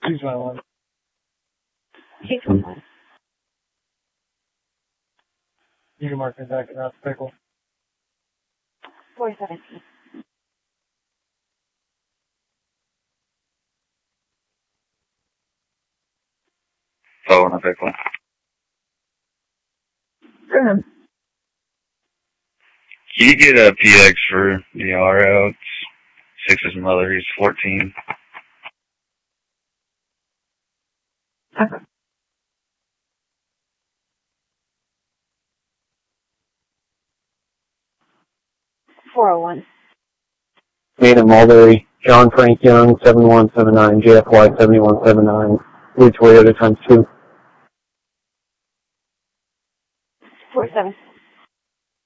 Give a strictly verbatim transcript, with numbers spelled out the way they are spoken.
Choose my one. Choose my one. You can mark me back in Rouse Pickle. four seventeen. Oh, on a pickle. Go ahead. Can you get a P X for the R O? It's Six's mother. He's fourteen. Okay. four oh one. Maiden Mulberry, John Frank Young, seven one seven nine, J F Y seven one seven nine, Blue Toyota times two. four seven.